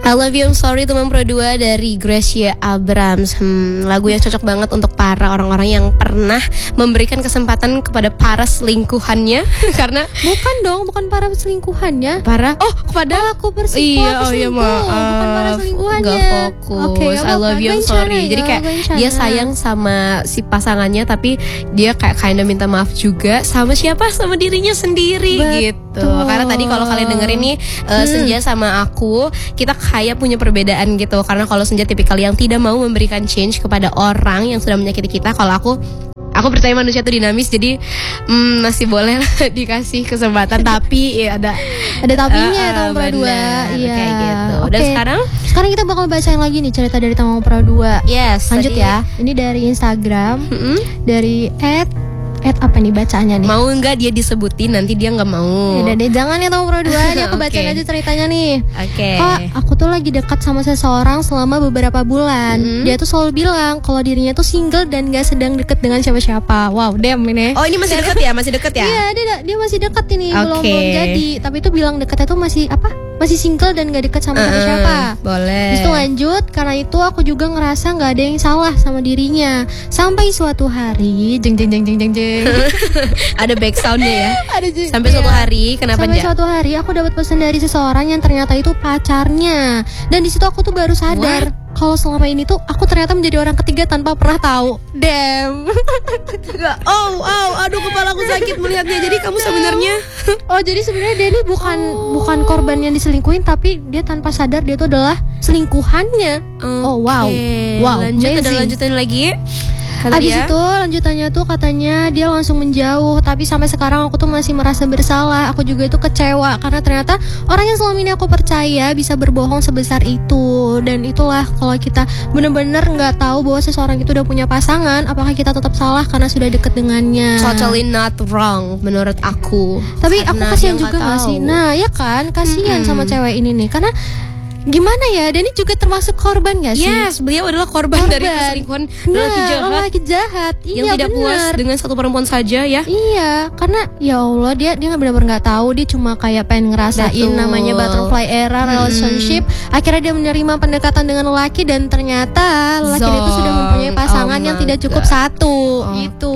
I Love You, I'm Sorry teman Pro 2 dari Gracia Abrams. Lagu yang cocok banget untuk para orang-orang yang pernah memberikan kesempatan kepada para selingkuhannya. Karena bukan para selingkuhannya. Kepada aku berselingkuh. Iya maaf. Bukan para selingkuhannya. Gak fokus. Okay, I Love You, I'm Sorry. Jadi kayak dia sayang sama si pasangannya, tapi dia kayak kinda minta maaf juga sama siapa? Sama dirinya sendiri. Gitu. Karena tadi kalau kalian dengerin nih Senja sama aku, kita kayak punya perbedaan gitu. Karena kalau Senja tipikal yang tidak mau memberikan change kepada orang yang sudah menyakiti kita. Kalau aku percaya manusia itu dinamis, jadi masih boleh lah dikasih kesempatan. Tapi ya ada tapinya Taman Pro 2. Iya kayak gitu. Dan sekarang kita bakal bacain lagi nih cerita dari Taman Pro 2. Yes, lanjut tadi, ya. Ini dari Instagram, dari apa nih bacaannya nih? Mau nggak dia disebutin, nanti dia nggak mau. Udah deh, jangan ya Taman Pro 2. Ini aku bacain aja ceritanya nih. Oke. Aku tuh lagi dekat sama seseorang selama beberapa bulan. Dia tuh selalu bilang kalau dirinya tuh single dan gak sedang deket dengan siapa-siapa. Wow, damn ini. Oh, ini masih deket ya? Masih deket ya? Iya, dia masih deket ini, belum jadi. Tapi itu bilang deketnya tuh masih single dan gak deket sama siapa. Boleh. Terus lanjut, karena itu aku juga ngerasa gak ada yang salah sama dirinya. Sampai suatu hari, jeng. Ada back soundnya ya. Sampai suatu hari, kenapa Sampai suatu hari aku dapat pesan dari seseorang yang ternyata itu pacarnya. Dan di situ aku tuh baru sadar kalau selama ini tuh aku ternyata menjadi orang ketiga tanpa pernah tahu. Damn. Aduh, kepala aku sakit melihatnya. Jadi kamu sebenarnya jadi sebenarnya dia ini bukan korban yang diselingkuhin, tapi dia tanpa sadar dia tuh adalah selingkuhannya. Wow. Lanjutin lagi. Habis itu lanjutannya tuh katanya dia langsung menjauh. Tapi sampai sekarang aku tuh masih merasa bersalah. Aku juga itu kecewa karena ternyata orang yang selama ini aku percaya bisa berbohong sebesar itu. Dan itulah kalau kita benar-benar nggak tahu bahwa seseorang itu udah punya pasangan, apakah kita tetap salah karena sudah deket dengannya? Totally not wrong menurut aku. Tapi aku kasihan juga nggak sih? Nah ya kan, kasihan sama cewek ini nih. Karena gimana ya, Dani juga termasuk korban gak sih? Yes, beliau adalah korban dari perselingkuhan lelaki jahat. Yang tidak puas dengan satu perempuan saja ya. Iya, karena ya Allah dia benar-benar nggak tahu. Dia cuma kayak pengen ngerasain namanya butterfly era relationship. Akhirnya dia menerima pendekatan dengan lelaki dan ternyata lelaki itu sudah mempunyai pasangan yang tidak cukup satu. Gitu.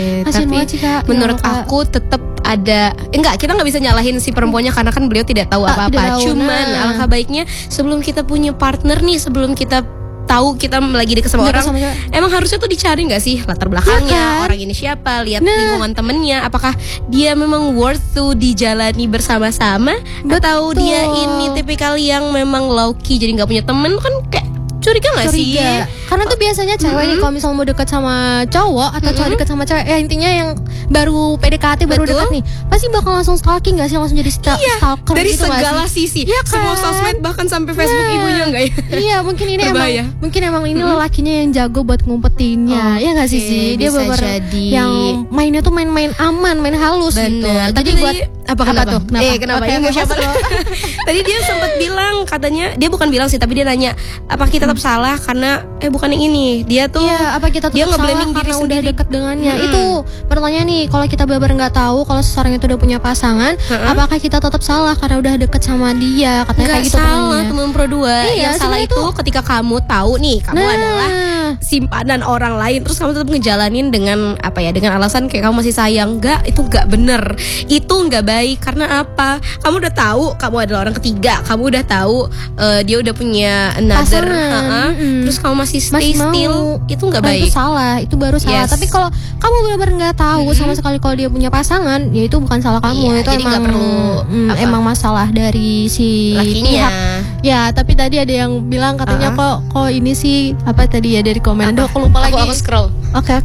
Tapi menurut aku tetap ada kita nggak bisa nyalahin si perempuannya karena kan beliau tidak tahu apa-apa. Cuman alangkah baiknya sebelum kita punya partner nih, sebelum kita tahu kita lagi deket sama orang, emang harusnya tuh dicari nggak sih latar belakangnya, orang ini siapa, lihat lingkungan temennya, apakah dia memang worth to dijalani bersama-sama, atau dia ini tipikal yang memang low-key jadi nggak punya temen. Kan kayak curiga gak sih? Karena tuh biasanya cewek nih kalau misalnya mau deket sama cowok atau cowok deket sama cewek, intinya yang baru PDKT baru dekat nih, pasti bakal langsung stalking gak sih? Langsung jadi stalker dari gitu segala sisi, semua sosmed bahkan sampai Facebook ibunya enggak ya? Iya, mungkin ini emang ini lelakinya yang jago buat ngumpetinnya. Ya gak sih? Dia bener yang mainnya tuh main-main aman, main halus gitu. Tapi buat kenapa tuh? Kenapa? Siapa? Tadi dia sempat bilang, katanya dia bukan bilang sih, tapi dia nanya apa kita tetap salah karena bukan yang ini. Dia tuh apa kita tetap salah karena udah deket dengannya. Itu pertanyaan nih, kalau kita benar-benar nggak tahu kalau seseorang itu udah punya pasangan, apakah kita tetap salah karena udah deket sama dia? Katanya kayak gitu. Salah teman Pro 2. Yang salah itu ketika kamu tahu nih kamu adalah simpanan orang lain, terus kamu tetap ngejalanin dengan dengan alasan kayak kamu masih sayang. Itu nggak bener. Itu nggak baik. Karena apa? Kamu udah tahu kamu adalah orang ketiga. Kamu udah tahu dia udah punya another, terus kamu masih stay still. Itu nggak baik. Itu salah. Itu baru salah. Tapi kalau kamu benar-benar nggak tahu sama sekali kalau dia punya pasangan, ya itu bukan salah kamu. Itu jadi nggak perlu emang masalah dari si lakinya. Pihak. Ya, tapi tadi ada yang bilang katanya kok ini sih tadi ya dari komen. Aduh, aku lupa lagi. Aku scroll. Oke.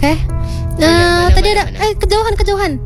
Nah, tadi ada kejauhan.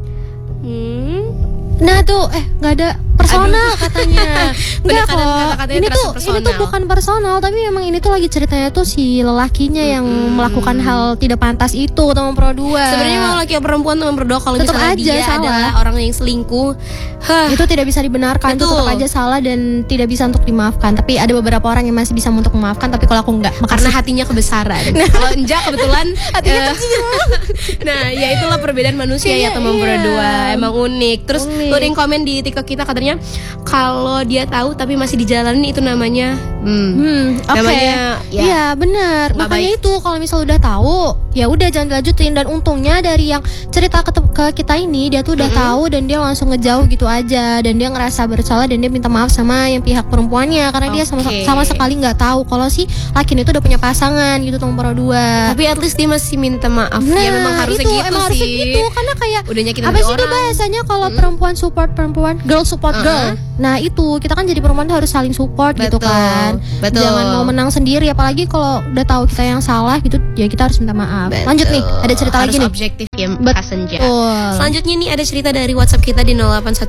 Nah tuh nggak ada personal katanya. Enggak kok. Ini tuh bukan personal, tapi memang ini tuh lagi ceritanya tuh si lelakinya yang melakukan hal tidak pantas itu, teman Pro 2. Sebenarnya mau laki atau perempuan teman Pro 2, kalau misalnya dia adalah orang yang selingkuh, itu tidak bisa dibenarkan. Itu tetap aja salah dan tidak bisa untuk dimaafkan. Tapi ada beberapa orang yang masih bisa untuk memaafkan, tapi kalau aku enggak, karena hatinya kebesaran. Kalau Enja kebetulan hatinya kecil. Nah, ya itulah perbedaan manusia ya teman Pro 2. Emang unik. Terus tuh ada yang komen di TikTok kita katanya kalau dia tahu tapi masih dijalani itu namanya Okay. namanya Iya benar. Makanya baik. itu kalau misal udah tahu, ya udah jangan dilanjutin. Dan untungnya dari yang cerita ke kita ini, dia tuh udah tahu dan dia langsung ngejauh gitu aja. Dan dia ngerasa bersalah dan dia minta maaf sama yang pihak perempuannya karena dia sama sekali nggak tahu kalau si laki itu udah punya pasangan gitu nomor 2. Tapi at least dia masih minta maaf. Ya memang harusnya itu, gitu emang sih. harusnya gitu karena kayak udah nyakitin apa sih itu orang. bahasanya kalau perempuan support perempuan, girl support girl. Nah itu kita kan jadi perempuan tuh harus saling support gitu kan. Betul. Jangan mau menang sendiri, apalagi kalau udah tahu kita yang salah gitu, ya kita harus minta maaf. Betul. Lanjut nih, ada cerita harus lagi nih. Objektif ya, Kasenja. Selanjutnya nih ada cerita dari WhatsApp kita di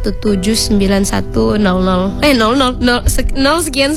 08179100 sekian.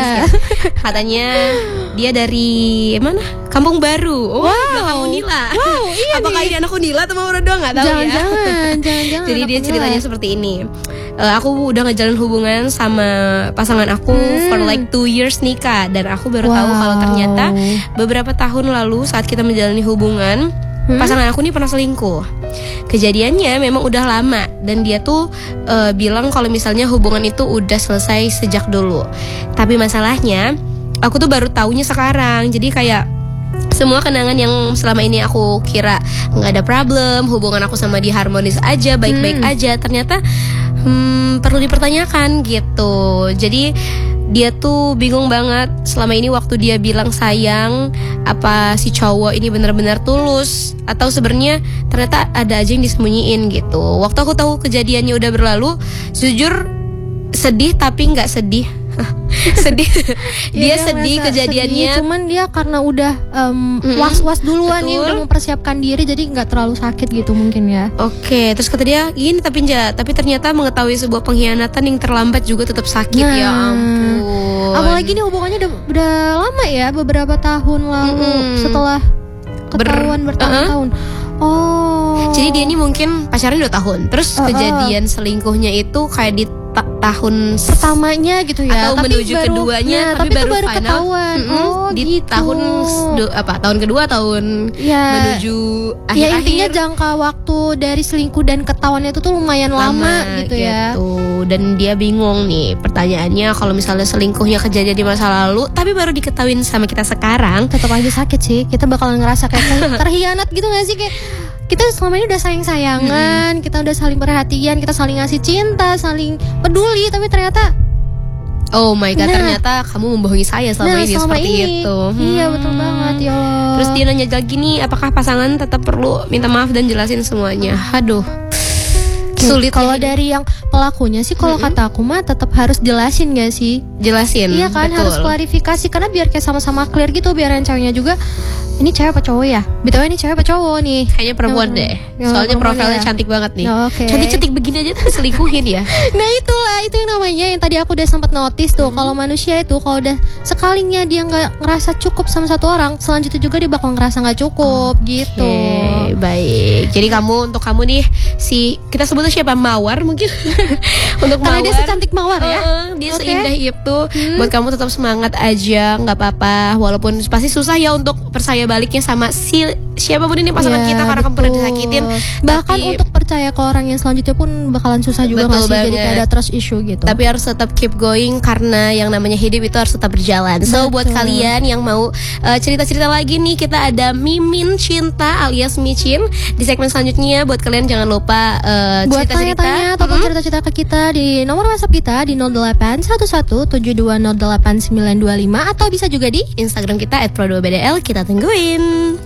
Katanya dia dari mana? Kampung Baru. Belakang Unila. Iya apakah ini anak Unila atau mau doang nggak tahu jangan. Jadi dia ceritanya seperti ini. Aku udah ngejalin hubungan sama pasangan aku for like 2 years nikah, dan aku baru tahu kalau ternyata beberapa tahun lalu saat kita menjalani hubungan pasangan aku nih pernah selingkuh. Kejadiannya memang udah lama dan dia tuh bilang kalau misalnya hubungan itu udah selesai sejak dulu. Tapi masalahnya aku tuh baru taunya sekarang. Jadi kayak semua kenangan yang selama ini aku kira nggak ada problem, hubungan aku sama dia harmonis aja, baik-baik aja, ternyata perlu dipertanyakan gitu. Jadi dia tuh bingung banget selama ini waktu dia bilang sayang, apa si cowok ini benar-benar tulus atau sebenarnya ternyata ada aja yang disembunyiin gitu. Waktu aku tahu kejadiannya udah berlalu, jujur sedih tapi nggak sedih. Sedih. Dia sedih kejadiannya. Sedih, cuman dia karena udah was-was duluan nih, udah mempersiapkan diri, jadi nggak terlalu sakit gitu mungkin ya. Oke, terus kata dia gini, tapi ternyata mengetahui sebuah pengkhianatan yang terlambat juga tetap sakit. Ya ampun. Apalagi nih hubungannya udah lama ya, beberapa tahun lalu setelah ketahuan bertahun-tahun. Jadi dia ini mungkin pacarnya 2 tahun. Terus kejadian selingkuhnya itu kayak di tahun pertamanya gitu ya, atau menuju keduanya, tapi baru final ketahuan. Di gitu. tahun kedua, tahun menuju akhir-akhir. Ya intinya jangka waktu dari selingkuh dan ketahuan itu tuh lumayan lama gitu ya. Dan dia bingung nih, pertanyaannya kalau misalnya selingkuhnya kejadian di masa lalu tapi baru diketahuin sama kita sekarang, tetap aja sakit sih. Kita bakalan ngerasa kayak terhianat gitu gak sih, kayak kita selama ini udah sayang-sayangan, kita udah saling perhatian, kita saling ngasih cinta, saling peduli, tapi ternyata oh my god, ternyata kamu membohongi saya selama ini seperti itu. Iya betul banget ya Allah. Terus dia nanya lagi nih, apakah pasangan tetap perlu minta maaf dan jelasin semuanya? Aduh, sulit. Kalau dari yang pelakunya sih, kalau kata aku mah tetap harus jelasin gak sih? Jelasin. Iya kan, betul. harus klarifikasi karena biar kayak sama-sama clear gitu, biar yang ceweknya juga ini cewek apa cowok ya? BTW ini cewek apa cowok nih? Kayaknya perempuan deh. Soalnya profilnya cantik banget nih. Cantik-cantik begini aja tuh diselingkuhin ya. Nah itulah, itu yang namanya yang tadi aku udah sempat notice tuh. Kalau manusia itu kalau udah sekalinya dia nggak ngerasa cukup sama satu orang, selanjutnya juga dia bakal ngerasa nggak cukup gitu. Baik. Jadi untuk kamu nih, kita sebutnya siapa? Mawar mungkin. Untuk karena Mawar, dia secantik Mawar ya. Dia seindah itu. Buat kamu tetap semangat aja, nggak apa-apa. Walaupun pasti susah ya untuk percaya baliknya sama siapapun ini pasangan kita, karena kamu pernah disakitin. Bahkan untuk percaya ke orang yang selanjutnya pun bakalan susah juga nggak sih? Jadi kayak ada trust issue gitu. Tapi harus tetap keep going karena yang namanya hidup itu harus tetap berjalan. So buat kalian yang mau cerita-cerita lagi nih, kita ada Mimin Cinta alias Micin di segmen selanjutnya. Buat kalian jangan lupa buat tanya-tanya ataupun cerita-cerita ke kita di nomor WhatsApp kita di 081172089925 atau bisa juga di Instagram kita @pro2bdl. Kita tungguin.